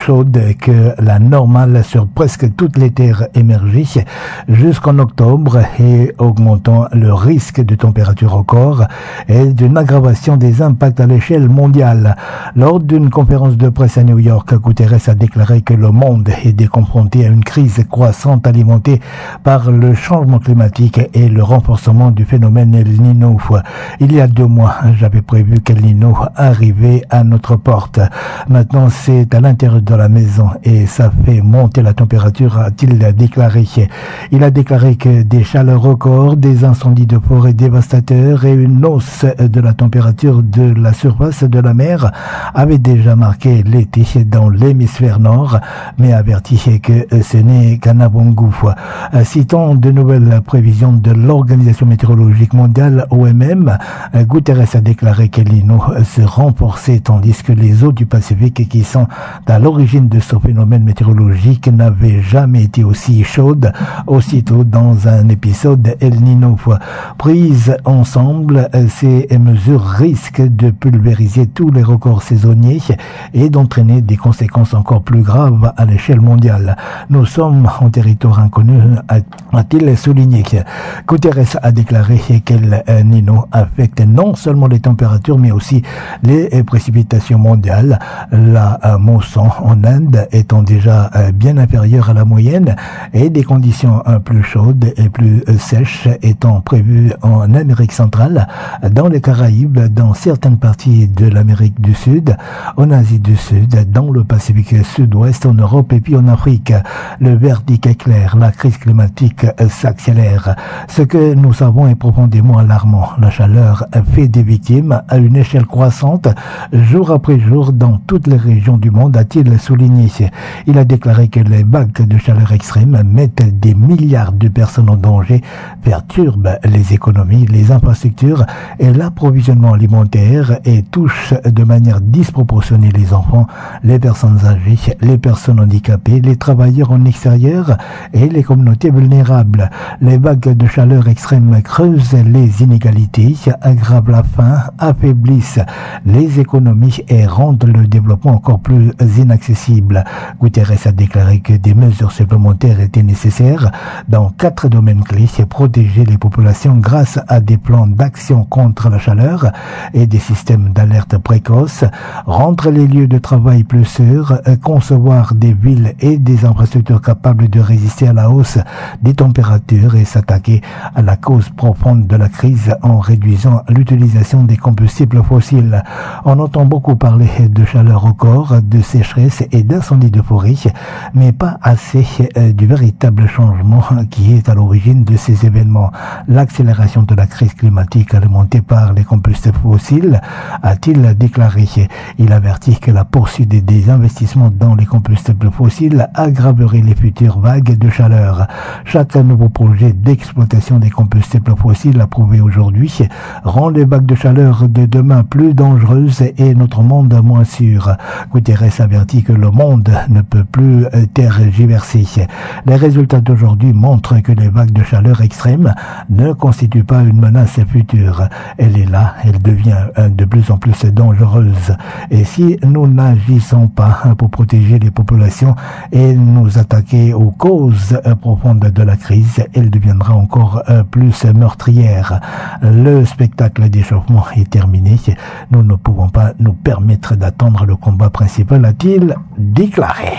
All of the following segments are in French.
chaude que la normale sur presque toutes les terres émergées jusqu'en octobre et augmentant le risque de température record et d'une aggravation des impacts à l'échelle mondiale. Lors d'une conférence de presse à New York, Guterres a déclaré que le monde est confronté à une crise croissante alimentée par le changement climatique et le renforcement du phénomène El Niño. Il y a 2 mois, j'avais prévu qu'El Niño arrivait à notre porte. Maintenant, c'est à l'intérieur de la maison et ça fait monter la température, a-t-il déclaré. Il a déclaré que des chaleurs records, des incendies de forêt dévastateurs et une hausse de la température de la surface de la mer avaient déjà marqué l'été dans l'hémisphère nord, mais averti que ce n'est qu'un avant-goût. Citant de nouvelles prévisions de l'Organisation météorologique mondiale, OMM, Guterres a déclaré qu'El Niño se renforçait tandis que les eaux du Pacifique qui sont à l'origine de ce phénomène météorologique n'avaient jamais été aussi chaudes aussitôt dans un épisode El Niño. Prises ensemble, ces mesures risquent de pulvériser tous les records saisonniers et d'entraîner des conséquences encore plus graves à l'échelle mondiale. Nous sommes en territoire inconnu, a-t-il souligné. Guterres a déclaré qu'El Niño affecte non seulement les températures mais aussi les précipitations mondiales. La mousson en Inde étant déjà bien inférieure à la moyenne et des conditions plus chaudes et plus sèches étant prévues en Amérique centrale, dans les Caraïbes, dans certaines parties de l'Amérique du Sud, en Asie du Sud, dans le Pacifique Sud-Ouest, en Europe et puis en Afrique. Le verdict est clair, la crise climatique s'accélère. Ce que nous savons est profondément alarmant. La chaleur fait des victimes à une échelle croissante, jour après jour, dans toutes les régions du monde, a-t-il souligné. Il a déclaré que les vagues de chaleur extrême mettent des milliards de personnes en danger, perturbent les économies, les infrastructures et l'approvisionnement alimentaire et touchent de manière disproportionnée les enfants, les personnes âgées, les personnes handicapées, les travailleurs en extérieur et les communautés vulnérables. Les vagues de chaleur extrême creusent les inégalités, aggravent la faim, affaiblissent les économies et rendent le développement encore plus inaccessible. Guterres a déclaré que des mesures supplémentaires étaient nécessaires dans 4 domaines clés: protéger les populations grâce à des plans d'action contre la chaleur et des systèmes d'alerte précoce, rendre les lieux de travail plus sûrs, concevoir des villes et des infrastructures capables de résister à la hausse des températures et s'attaquer à la cause profonde de la crise en réduisant l'utilisation des combustibles fossiles. On entend beaucoup parler de chaleur record, de sécheresse et d'incendies de forêt, mais pas assez du véritable changement qui est à l'origine de ces événements. L'accélération de la crise climatique alimentée par les combustibles fossiles, a-t-il déclaré. Il avertit que la poursuite des investissements dans les combustibles fossiles aggraverait les futures vagues de chaleur. Chaque nouveau projet d'exploitation des combustibles fossiles approuvé aujourd'hui rend les vagues de chaleur de demain plus dangereuses et notre monde moins sûr. Guterres avertit que le monde ne peut plus tergiverser. Les résultats d'aujourd'hui montrent que les vagues de chaleur extrêmes ne constituent pas une menace future. Elle est là, elle devient de plus en plus dangereuse. Et si nous n'agissons pas pour protéger les populations et nous attaquer aux causes profondes de la crise, elle deviendra encore plus meurtrière. Le spectacle d'échauffement est terminé. Nous ne pouvons pas nous permettre d'attendre le combat principal, a-t-il déclaré.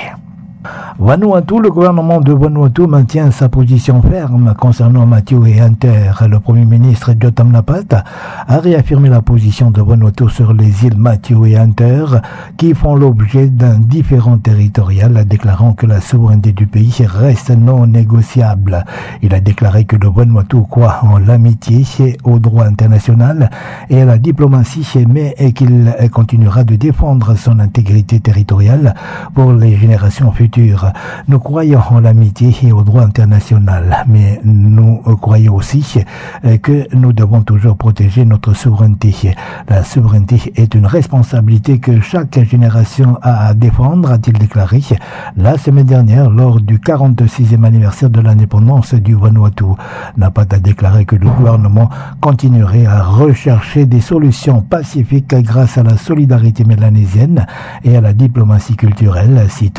Vanuatu, le gouvernement de Vanuatu maintient sa position ferme concernant Matthew et Hunter. Le Premier ministre Jotam Napat a réaffirmé la position de Vanuatu sur les îles Matthew et Hunter qui font l'objet d'un différend territorial, déclarant que la souveraineté du pays reste non négociable. Il a déclaré que le Vanuatu croit en l'amitié, au droit international et à la diplomatie, mais qu'il continuera de défendre son intégrité territoriale pour les générations futures. Nous croyons en l'amitié et au droit international, mais nous croyons aussi que nous devons toujours protéger notre souveraineté. La souveraineté est une responsabilité que chaque génération a à défendre, a-t-il déclaré la semaine dernière lors du 46e anniversaire de l'indépendance du Vanuatu. Napat a déclaré que le gouvernement continuerait à rechercher des solutions pacifiques grâce à la solidarité mélanésienne et à la diplomatie culturelle, citant